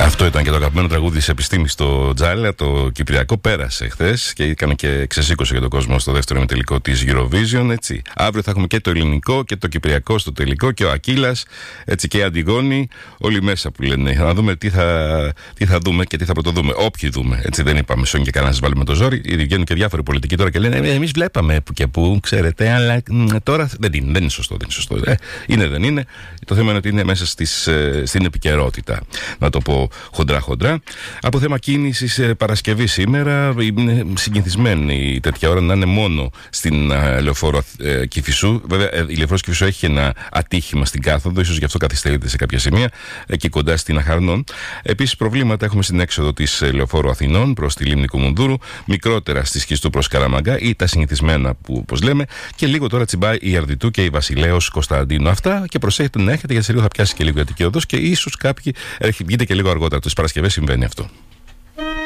Αυτό ήταν και το αγαπημένο τραγούδι της Επιστήμης στο Τζάλα. Το Κυπριακό πέρασε χθες και έκανε και ξεσήκωσε για τον κόσμο στο δεύτερο ημιτελικό της Eurovision. Έτσι. Αύριο θα έχουμε και το ελληνικό και το κυπριακό στο τελικό και ο Ακύλας, έτσι, και η Αντιγόνη. Όλοι μέσα που λένε. Να δούμε τι θα δούμε και τι θα πρωτοδούμε. Όποιοι δούμε. Έτσι, δεν είπαμε σόν και κανένα να σας βάλουμε το ζόρι. Ήδη βγαίνουν και διάφοροι πολιτικοί τώρα και λένε εμείς βλέπαμε που και που, ξέρετε, αλλά τώρα δεν είναι σωστό. Δεν είναι σωστό. Δεν είναι. Το θέμα είναι ότι είναι μέσα στην επικαιρότητα. Να το πω χοντρά. Από θέμα κίνησης, Παρασκευή σήμερα, είναι συγκινηθισμένη η τέτοια ώρα να είναι μόνο στην λεωφόρο Κηφισού. Βέβαια, η λεωφόρος Κηφισού έχει ένα ατύχημα στην κάθοδο, ίσως γι' αυτό καθυστερείται σε κάποια σημεία, εκεί κοντά στην Αχαρνών. Επίσης, προβλήματα έχουμε στην έξοδο της λεωφόρου Αθηνών προς τη λίμνη Κουμουνδούρου, μικρότερα στη Σχιστού προς Καραμαγκά ή τα συνηθισμένα που, όπως λέμε, και λίγο τώρα τσιμπάει η Αρδιτού και η Βασιλέως Κωνσταντίνου. Αυτά και προσέχετε να έχετε, γιατί σε λίγο θα πιάσει και λίγο η Αττική Οδός και ίσως κάποιοι βγείτε και λίγο αργότερα. Τις Παρασκευές συμβαίνει αυτό.